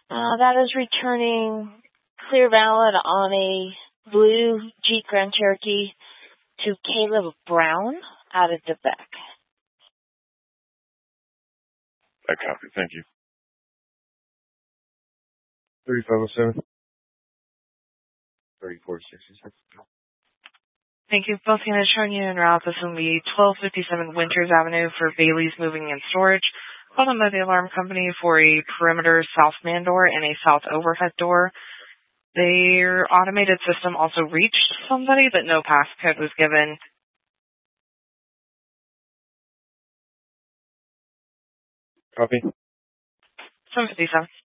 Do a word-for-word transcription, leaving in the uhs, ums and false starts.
Uh, that is returning clear valid on a blue Jeep Grand Cherokee to Caleb Brown out of DeBeck. I copy. Thank you. thirty-five oh seven. thirty-four sixty-six. Thank you. Both units showing you en route. This will be twelve fifty-seven Winters Avenue for Bailey's Moving and Storage. Called on by the alarm company for a perimeter south man door and a south overhead door. Their automated system also reached somebody, but no passcode was given. Copy. seven fifty-seven.